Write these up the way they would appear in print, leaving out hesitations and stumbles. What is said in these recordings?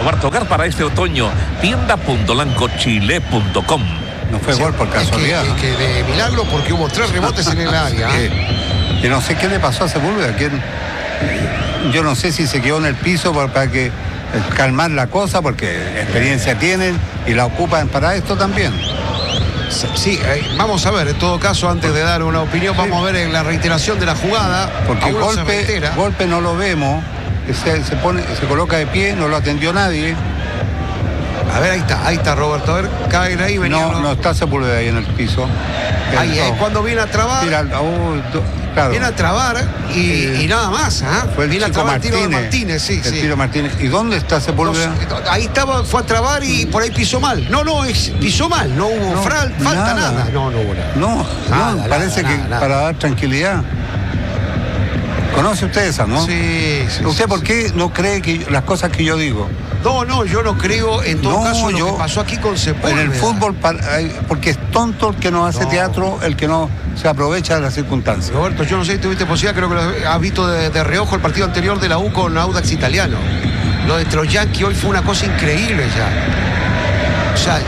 cuarto hogar para este otoño. Tienda.lancochile.com. No fue gol por casualidad. Que de milagro, porque hubo 3 rebotes en el área. Que no sé qué le pasó a Sepúlveda. Yo no sé si se quedó en el piso para que calmar la cosa, porque experiencia tienen y la ocupan para esto también. Sí, vamos a ver, en todo caso, antes de dar una opinión, vamos a ver en la reiteración de la jugada. Porque golpe no lo vemos, se coloca de pie, no lo atendió nadie. A ver, ahí está Roberto, a ver, caen ahí, venía. No está Sepúlveda ahí en el piso. Ahí es cuando viene a trabar. Claro. Viene a trabar y nada más, Fue el viene a trabar Martínez, el tiro de Martínez, sí. Tiro Martínez. ¿Y dónde está Sepúlveda? Ahí estaba, fue a trabar y por ahí pisó mal. Pisó mal, no hubo falta nada. No hubo nada. Parece que para dar tranquilidad. ¿Conoce usted esa, no? Sí. ¿Usted por qué no cree que las cosas que yo digo? No, yo no creo en todo caso lo que pasó aquí con Sepúlveda. En el fútbol, porque es tonto el que no hace teatro, el que no se aprovecha de las circunstancias. Roberto, yo no sé si tuviste posibilidad, creo que lo has visto de reojo el partido anterior de la U con Audax Italiano. Lo de Troyanqui hoy fue una cosa increíble ya. O sea,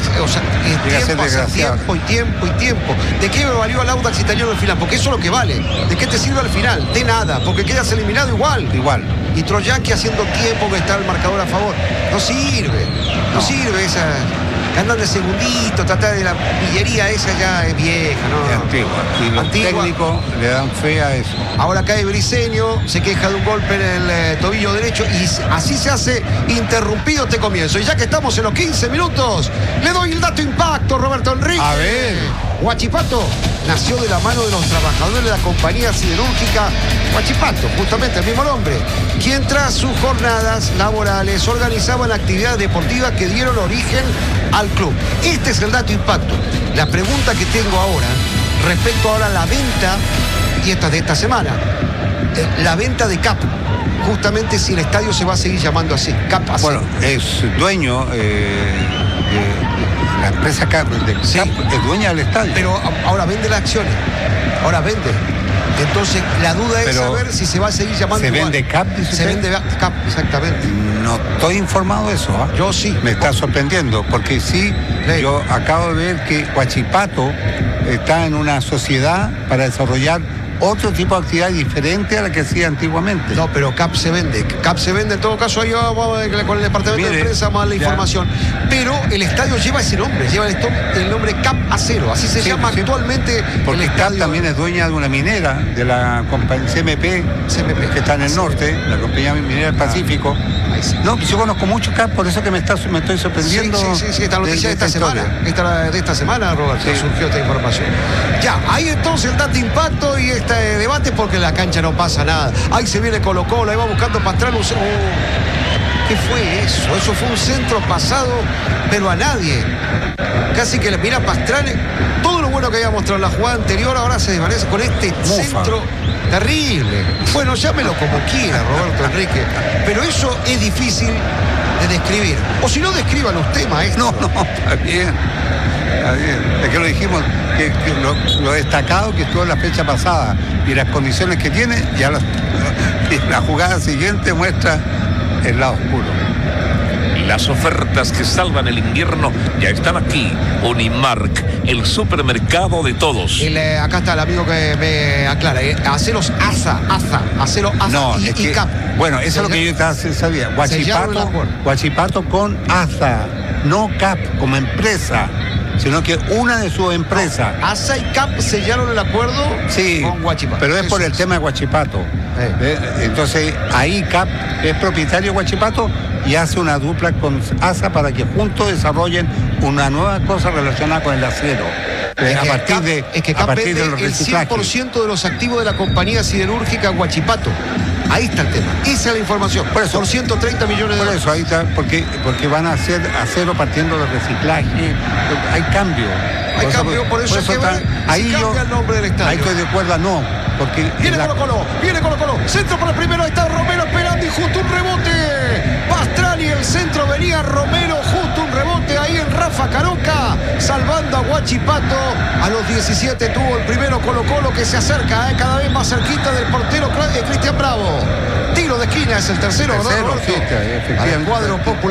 tiempo. ¿De qué me valió el Audax Italiano al final? Porque eso es lo que vale. ¿De qué te sirve al final? De nada, porque quedas eliminado igual. Y Troyanqui haciendo tiempo que está el marcador a favor. No sirve esa. Andan de segundito, tratar de la pillería esa ya es vieja, ¿no? Es antigua. Y los técnicos le dan fe a eso. Ahora cae Briseño, se queja de un golpe en el tobillo derecho y así se hace interrumpido este comienzo. Y ya que estamos en los 15 minutos, le doy el dato impacto, Roberto Enrique. A ver. Huachipato nació de la mano de los trabajadores de la compañía siderúrgica Huachipato, justamente el mismo nombre, quien tras sus jornadas laborales organizaban actividades deportivas que dieron origen al club. Este es el dato impacto. La pregunta que tengo ahora, respecto ahora a la venta, y esta es de esta semana, la venta de CAP, justamente si el estadio se va a seguir llamando así, CAP. Bueno, es dueño la empresa CAP, es dueña del estadio. Pero ahora vende las acciones, Entonces, la duda es saber si se va a seguir llamando. ¿Se vende CAP? Se vende CAP, exactamente. No estoy informado de eso. Yo sí. Me está sorprendiendo, porque yo acabo de ver que Huachipato está en una sociedad para desarrollar otro tipo de actividad diferente a la que hacía antiguamente. No, pero CAP se vende. CAP se vende, en todo caso, ahí vamos con el departamento de prensa más la información. Pero el estadio lleva ese nombre, lleva el nombre CAP Acero, así se llama actualmente. Porque el estadio también es dueña de una minera, de la compañía CMP, que está en el norte, la compañía minera del Pacífico. No, yo conozco mucho CAP, por eso que me estoy sorprendiendo. Sí, esta noticia de esta semana. De esta semana, Roberto, surgió esta información. Ya, ahí entonces el dato impacto y este debate, porque en la cancha no pasa nada. Ahí se viene Colo-Colo, ahí va buscando Pastrana. ¿Qué fue eso? Eso fue un centro pasado, pero a nadie. Casi que le mira Pastrana. Todo lo bueno que había mostrado en la jugada anterior ahora se desvanece con este centro terrible. Bueno, llámelo como quiera, Roberto Enrique, pero eso es difícil de describir. O si no, describan usted, maestro. No, está bien. Es que lo dijimos, que lo destacado que estuvo en la fecha pasada y las condiciones que tiene, ya la jugada siguiente muestra el lado oscuro. Las ofertas que salvan el invierno ya están aquí. Unimark, el supermercado de todos. Acá está el amigo que me aclara. Aceros ASA, y CAP. Bueno, eso es lo que yo sabía. Huachipato con ASA, no CAP como empresa, sino que una de sus empresas. ASA y CAP sellaron el acuerdo con Huachipato. Pero es por el tema de Huachipato. Entonces, ahí CAP es propietario de Huachipato y hace una dupla con ASA para que juntos desarrollen una nueva cosa relacionada con el acero. A partir de los reciclajes. El 100% de los activos de la compañía siderúrgica Huachipato. Ahí está el tema. Esa es la información. Por eso, por 130 millones de dólares. Por eso, ahí está, porque van a hacer acero partiendo del reciclaje. Hay cambio. Por eso ahí cambia el nombre del estadio. Ahí estoy de acuerdo, no. Porque viene Colo-Colo. Centro por el primero, ahí está Romero esperando y justo un rebote. Pastrani, el centro venía Romero, justo un rebote ahí en Rafa Caroca, salvando a Huachipato. A los 17 tuvo el primero Colo-Colo, que se acerca cada vez más cerquita del portero Cristian Bravo. Tiro de esquina, es el tercero, ¿verdad? Efectivamente. Al cuadro popular.